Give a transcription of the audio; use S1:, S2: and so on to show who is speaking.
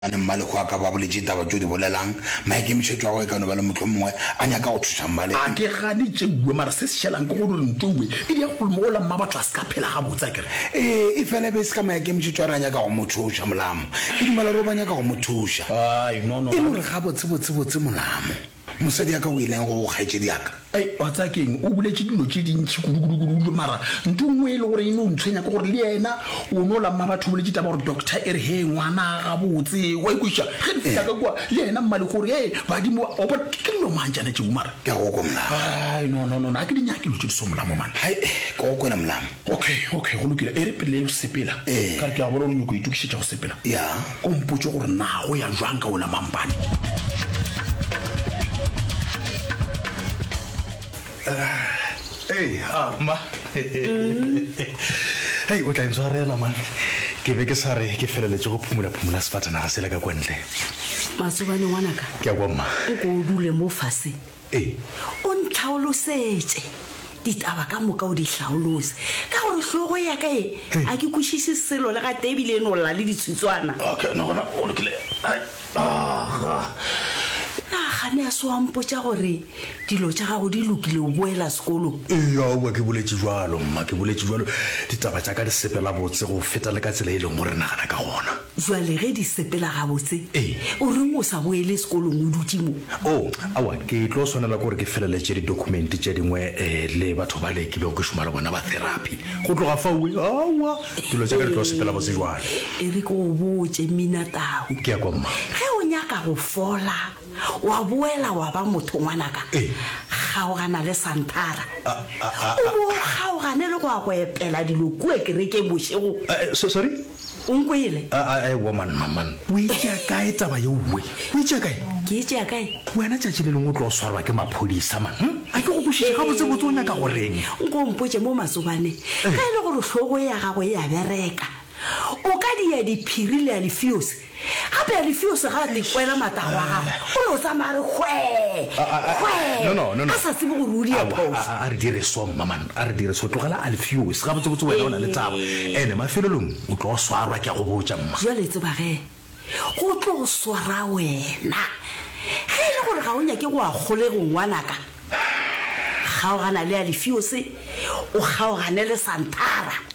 S1: ane mmale go ka ba boletse taba tso di bolelang maike metshetso a go ka no ba le motho mongwe a nya ka go thusa mmale
S2: a ke gane tsewe mara se se shelang ke go re ntwe e di go mo la mma ba tla ska phela ga botsa kere
S1: e fela be se ka maike metshetso a ranya ka go mothusha molamo ke di mala ro banya ka go mothusha
S2: ai no
S1: e mo re ga botse molamo mosadi ya ka o ileng go gaetse diaka
S2: ai wa tsa keng o buletse dilo tse dintsi kudu mara ntungwe le gore ino ntshwenya ke gore le yena o no la mma batho buletse taba gore doctor e re he ngwana ga botse wa ikwisha ge di fitaka kwa le yena mmale gore e badimo o ba ke lo manjana tse umara
S1: ke go go mla
S2: ai no a ke di nyake lo tse di so molamo man
S1: hai go go na molamo
S2: okay go lokile e re pele le sepela ka re ke a bona o go itukishetsa go sepela
S1: ya
S2: o mpotse gore na go ya jwang ka ona mampane
S3: Hey, ma. Hey, o tla ntshwarela man. Ke be ke sare ke feleletse go phumula sefatana ga sela ka kwentle.
S4: Matsobane ngwanaka.
S3: Ke a bomma.
S4: O go dule mo fase. O ntlhaolosetse ditaba ka moka o di hlaolose ka gore hlogo ya ka e a ke kushise selo le ga tebile no la le ditsutswana.
S2: Okay, no o lokile.
S4: Gane a soampotsa gore dilo tša gago di lokile o boela sekolo
S3: ya wa ke boletse jwalo mma ke boletse jwalo ditaba tša ka di sepela botse go feta le ka tsela e leng gore nagana ka gona
S4: jwale ge di sepela ga botse o reng o sa boele sekolong o dutse mo
S3: awa ke tlo tshwanela gore ke feleletse di-document tše dingwe le batho ba le ke bego ke šoma le bona ba therapy go tloga faue awa dilo tša ka di tlo sepela botse jwale
S4: e re ke o botse minatago
S3: ke ya kwa mma
S4: ge o nyaka go fola wa boela wa ba motho ngwanaka kgaogana le Santara o bo kgaogane le go a go epela dilo kue kereke bošego
S3: sorry
S4: o nkwele
S3: woman o itšea kae taba ye uwe o itšea kae
S4: ke itšea kae
S3: wena tšatši le leng o tlo swarwa ke maphodisa man a ke go bošiše ga botsebotse o nyaka goreng
S4: nko mpotse mo Matsobane ga e le gore hlogo ya gago e a bereka o ka dia diphiri le a lefiose gape ya lefiose ga a tekwela matago a gago o lo tsamare
S3: no
S4: a sa tsebe gore o dia phoso
S3: a re dire so maman a re dire so tlogela a lefiose ga botsebotse wena o na le taba ene mafelelong o tlo swarwa ke go botsa mma
S4: jwale tsebage go tlo swara wena ge e le gore ga o nyake go a kgole go ngwanaka kgaogana le a lefiose o kgaogane le Santara